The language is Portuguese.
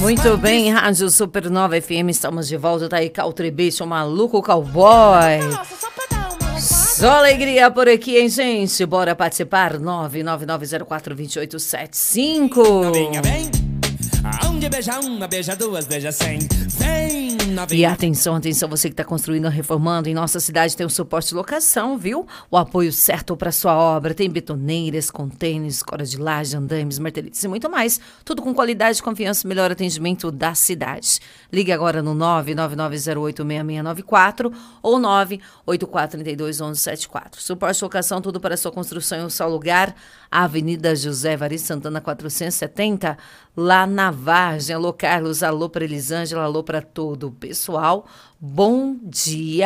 Muito bem, Rádio Supernova FM, estamos de volta, tá aí Caltribicho, maluco cowboy. Só alegria por aqui, hein, gente? Bora participar, 999042875. Onde beija uma, beija duas, beija 100. Vem, E atenção, atenção, você que está construindo ou reformando, em nossa cidade tem o suporte de locação, viu? O apoio certo para sua obra, tem betoneiras, contêineres, cordas de laje, andames, marteletes e muito mais. Tudo com qualidade, confiança e melhor atendimento da cidade. Ligue agora no 999086694 ou 984321174. Suporte de locação, tudo para sua construção em um só lugar. Avenida José Evaristo Santana 470, lá na Vargem. Alô, Carlos, alô para Elisângela, alô para todo o pessoal. Bom dia.